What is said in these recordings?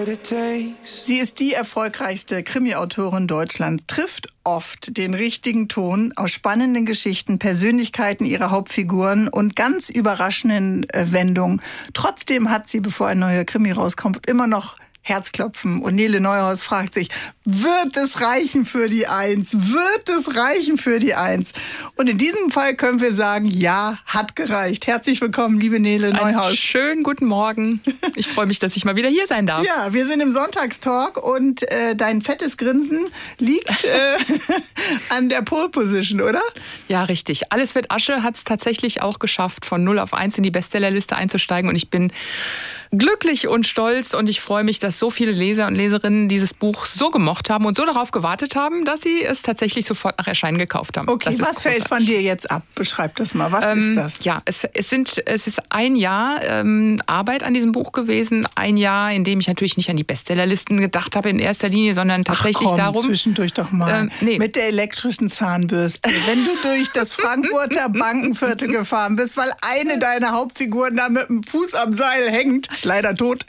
Sie ist die erfolgreichste Krimi-Autorin Deutschlands, trifft oft den richtigen Ton aus spannenden Geschichten, Persönlichkeiten ihrer Hauptfiguren und ganz überraschenden Wendungen. Trotzdem hat sie, bevor ein neuer Krimi rauskommt, immer noch Herzklopfen. Und Nele Neuhaus fragt sich, wird es reichen für die Eins? Wird es reichen für die Eins? Und in diesem Fall können wir sagen, ja, hat gereicht. Herzlich willkommen, liebe Nele Neuhaus. Einen schönen guten Morgen. Ich freue mich, dass ich mal wieder hier sein darf. Ja, wir sind im Sonntagstalk und dein fettes Grinsen liegt an der Pole Position, oder? Ja, richtig. Alles wird Asche hat es tatsächlich auch geschafft, von 0 auf 1 in die Bestsellerliste einzusteigen. Und ich bin glücklich und stolz und ich freue mich, dass so viele Leser und Leserinnen dieses Buch so gemocht haben und so darauf gewartet haben, dass sie es tatsächlich sofort nach Erscheinen gekauft haben. Okay, was fällt von dir jetzt ab? Beschreib das mal. Was ist das? Ja, es ist ein Jahr Arbeit an diesem Buch gewesen. Ein Jahr, in dem ich natürlich nicht an die Bestsellerlisten gedacht habe in erster Linie, sondern tatsächlich darum. Zwischendurch doch mal. Mit der elektrischen Zahnbürste. Wenn du durch das Frankfurter Bankenviertel gefahren bist, weil eine deiner Hauptfiguren da mit dem Fuß am Seil hängt, leider tot.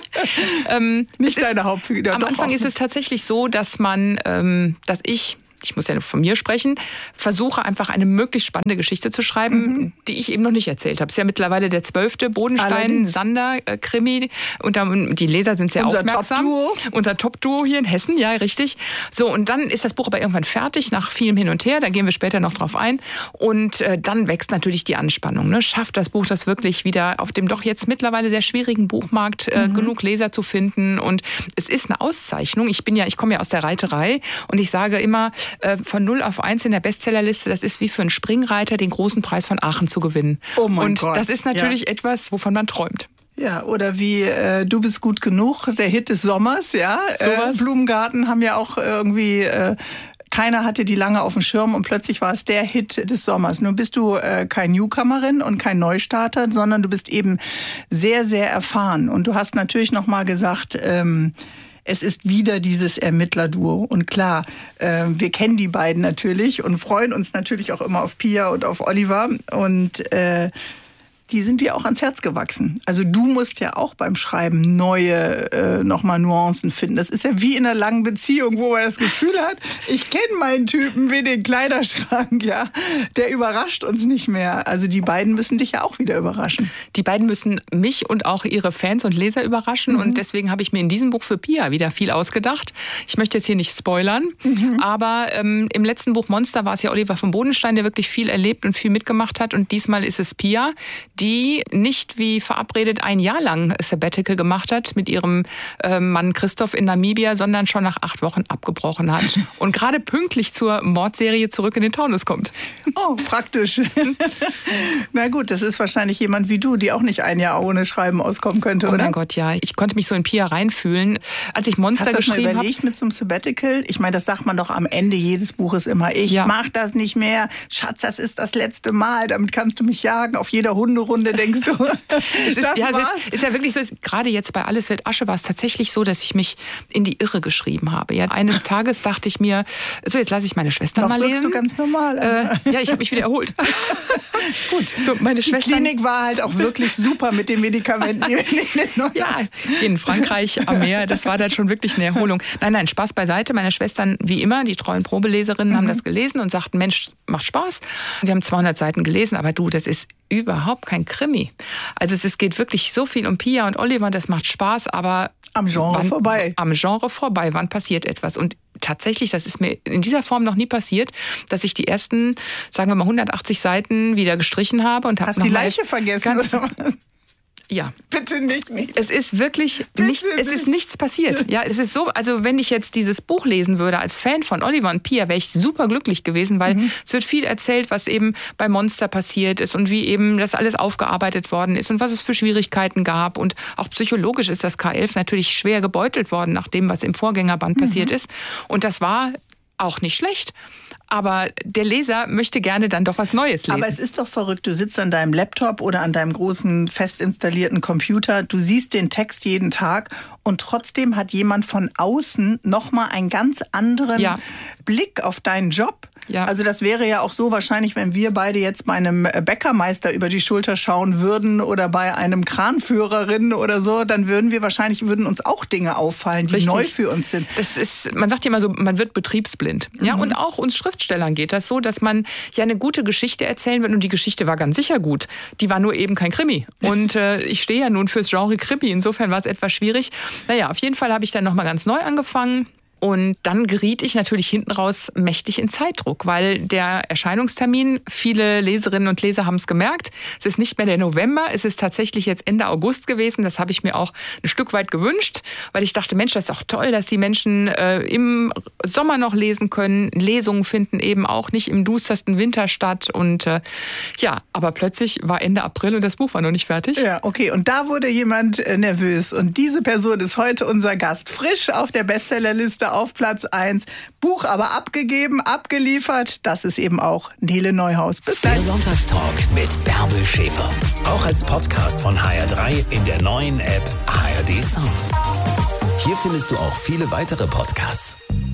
Nicht deine Hauptfigur. Am Anfang ist es tatsächlich so, dass ich muss ja nur von mir sprechen, versuche einfach eine möglichst spannende Geschichte zu schreiben, die ich eben noch nicht erzählt habe. Es ist ja mittlerweile der 12. Bodenstein-Sander-Krimi. Und die Leser sind sehr aufmerksam. Unser Top-Duo hier in Hessen, ja, richtig. So, und dann ist das Buch aber irgendwann fertig, nach vielem Hin und Her. Da gehen wir später noch drauf ein. Und dann wächst natürlich die Anspannung. Ne? Schafft das Buch das wirklich wieder auf dem doch jetzt mittlerweile sehr schwierigen Buchmarkt genug Leser zu finden? Und es ist eine Auszeichnung. Ich komme ja aus der Reiterei und ich sage immer, von 0 auf 1 in der Bestsellerliste, das ist wie für einen Springreiter den großen Preis von Aachen zu gewinnen. Oh mein Gott. Und das ist natürlich etwas, wovon man träumt. Ja, oder wie Du bist gut genug, der Hit des Sommers, ja. Blumengarten haben ja auch irgendwie keiner hatte die lange auf dem Schirm und plötzlich war es der Hit des Sommers. Nun bist du kein Newcomerin und kein Neustarter, sondern du bist eben sehr, sehr erfahren. Und du hast natürlich noch mal gesagt, es ist wieder dieses Ermittlerduo. Und klar, wir kennen die beiden natürlich und freuen uns natürlich auch immer auf Pia und auf Oliver. Und die sind dir auch ans Herz gewachsen. Also du musst ja auch beim Schreiben neue nochmal Nuancen finden. Das ist ja wie in einer langen Beziehung, wo man das Gefühl hat, ich kenne meinen Typen wie den Kleiderschrank, ja. Der überrascht uns nicht mehr. Also die beiden müssen dich ja auch wieder überraschen. Die beiden müssen mich und auch ihre Fans und Leser überraschen. Und deswegen habe ich mir in diesem Buch für Pia wieder viel ausgedacht. Ich möchte jetzt hier nicht spoilern, aber im letzten Buch Monster war es ja Oliver von Bodenstein, der wirklich viel erlebt und viel mitgemacht hat. Und diesmal ist es Pia, die nicht wie verabredet ein Jahr lang Sabbatical gemacht hat mit ihrem Mann Christoph in Namibia, sondern schon nach 8 Wochen abgebrochen hat und gerade pünktlich zur Mordserie zurück in den Taunus kommt. Oh, praktisch. Na gut, das ist wahrscheinlich jemand wie du, die auch nicht ein Jahr ohne Schreiben auskommen könnte, oder? Oh mein Gott, ja. Ich konnte mich so in Pia reinfühlen. Als ich Monster geschrieben habe... Hast du das mal überlegt mit so einem Sabbatical? Ich meine, das sagt man doch am Ende jedes Buches immer. Ich mach das nicht mehr. Schatz, das ist das letzte Mal. Damit kannst du mich jagen. Auf jeder Hunderunde denkst du, es ist ja wirklich so, gerade jetzt bei Alles wird Asche war es tatsächlich so, dass ich mich in die Irre geschrieben habe. Ja, eines Tages dachte ich mir, so jetzt lasse ich meine Schwestern mal lesen. Wirkst du ganz normal. Ja, ich habe mich wieder erholt. Gut, so, meine Schwestern, die Klinik war halt auch wirklich super mit den Medikamenten. Ja, in Frankreich am Meer, das war dann schon wirklich eine Erholung. Nein, Spaß beiseite. Meine Schwestern, wie immer, die treuen Probeleserinnen, haben das gelesen und sagten, Mensch, macht Spaß. Wir haben 200 Seiten gelesen, aber du, das ist überhaupt kein Krimi. Also es geht wirklich so viel um Pia und Oliver, das macht Spaß, aber am Genre vorbei. Am Genre vorbei, wann passiert etwas? Und tatsächlich, das ist mir in dieser Form noch nie passiert, dass ich die ersten, sagen wir mal, 180 Seiten wieder gestrichen habe. Und hast die Leiche vergessen oder was? Ja. Bitte nicht. Es ist wirklich es ist nichts passiert. Ja, es ist so, also wenn ich jetzt dieses Buch lesen würde als Fan von Oliver und Pia, wäre ich super glücklich gewesen, weil es wird viel erzählt, was eben bei Monster passiert ist und wie eben das alles aufgearbeitet worden ist und was es für Schwierigkeiten gab. Und auch psychologisch ist das K11 natürlich schwer gebeutelt worden nach dem, was im Vorgängerband passiert ist. Und das war auch nicht schlecht. Aber der Leser möchte gerne dann doch was Neues lesen. Aber es ist doch verrückt, du sitzt an deinem Laptop oder an deinem großen fest installierten Computer, du siehst den Text jeden Tag und trotzdem hat jemand von außen nochmal einen ganz anderen Blick auf deinen Job. Ja. Also das wäre ja auch so wahrscheinlich, wenn wir beide jetzt bei einem Bäckermeister über die Schulter schauen würden oder bei einem Kranführerin oder so, dann würden uns auch Dinge auffallen, die neu für uns sind. Das ist, man sagt ja immer so, man wird betriebsblind. Ja, und auch uns Schriftstellern geht das so, dass man ja eine gute Geschichte erzählen wird und die Geschichte war ganz sicher gut. Die war nur eben kein Krimi. Und ich stehe ja nun fürs Genre Krimi, insofern war es etwas schwierig. Naja, auf jeden Fall habe ich dann nochmal ganz neu angefangen. Und dann geriet ich natürlich hinten raus mächtig in Zeitdruck, weil der Erscheinungstermin, viele Leserinnen und Leser haben es gemerkt, es ist nicht mehr der November, es ist tatsächlich jetzt Ende August gewesen. Das habe ich mir auch ein Stück weit gewünscht, weil ich dachte, Mensch, das ist doch toll, dass die Menschen im Sommer noch lesen können. Lesungen finden eben auch nicht im dustersten Winter statt. Und aber plötzlich war Ende April und das Buch war noch nicht fertig. Ja, okay. Und da wurde jemand nervös. Und diese Person ist heute unser Gast. Frisch auf der Bestsellerliste auf Platz 1. Buch aber abgegeben, abgeliefert. Das ist eben auch Nele Neuhaus. Bis gleich. Der Sonntagstalk mit Bärbel Schäfer. Auch als Podcast von HR3 in der neuen App ARD Sounds. Hier findest du auch viele weitere Podcasts.